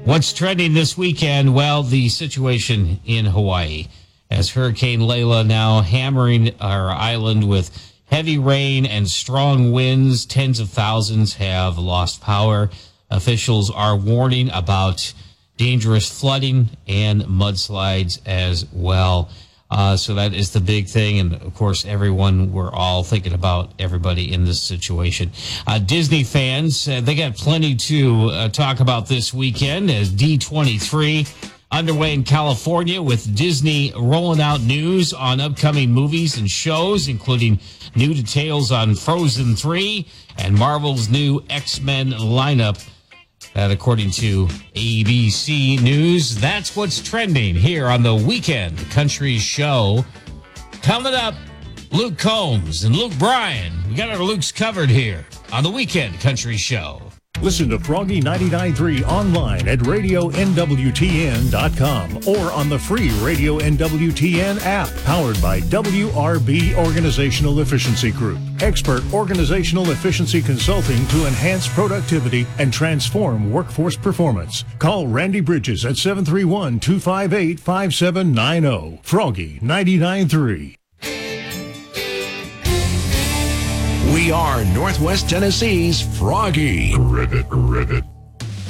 What's trending this weekend? Well, the situation in Hawaii as Hurricane Layla now hammering our island with heavy rain and strong winds. Tens of thousands have lost power. Officials are warning about dangerous flooding and mudslides as well. So that is the big thing. And, of course, we're all thinking about everybody in this situation. Disney fans, they got plenty to talk about this weekend as D23 underway in California with Disney rolling out news on upcoming movies and shows, including new details on Frozen 3 and Marvel's new X-Men lineup. That, according to ABC News, that's what's trending here on the Weekend Country Show. Coming up, Luke Combs and Luke Bryan. We got our Lukes covered here on the Weekend Country Show. Listen to Froggy 99.3 online at radionwtn.com or on the free Radio NWTN app, powered by WRB Organizational Efficiency Group. Expert organizational efficiency consulting to enhance productivity and transform workforce performance. Call Randy Bridges at 731-258-5790. Froggy 99.3. We are Northwest Tennessee's Froggy. Rivet.